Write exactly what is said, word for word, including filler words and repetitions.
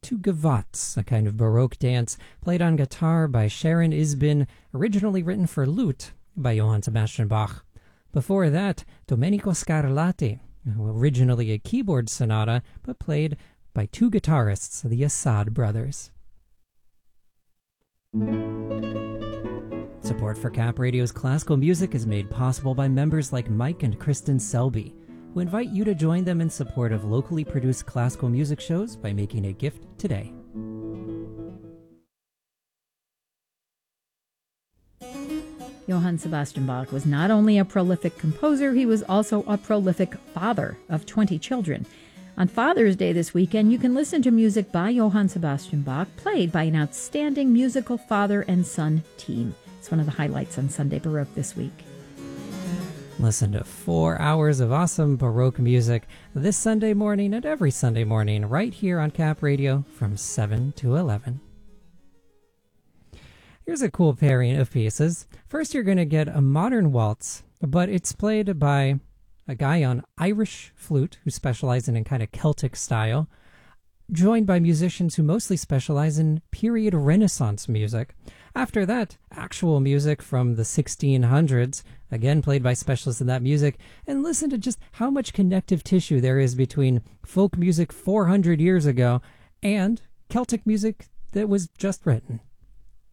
to Gavottes, a kind of Baroque dance played on guitar by Sharon Isbin, originally written for lute by Johann Sebastian Bach. Before that, Domenico Scarlatti, originally a keyboard sonata, but played by two guitarists, the Assad brothers. Support for Cap Radio's classical music is made possible by members like Mike and Kristen Selby, who invite you to join them in support of locally produced classical music shows by making a gift today. Johann Sebastian Bach was not only a prolific composer, he was also a prolific father of twenty children. On Father's Day this weekend, you can listen to music by Johann Sebastian Bach, played by an outstanding musical father and son team. It's one of the highlights on Sunday Baroque this week. Listen to four hours of awesome Baroque music this Sunday morning and every Sunday morning right here on Cap Radio from seven to eleven. Here's a cool pairing of pieces. First, you're going to get a modern waltz, but it's played by a guy on Irish flute who specializes in a kind of Celtic style, joined by musicians who mostly specialize in period Renaissance music. After that, actual music from the sixteen hundreds, again played by specialists in that music, and listen to just how much connective tissue there is between folk music four hundred years ago and Celtic music that was just written.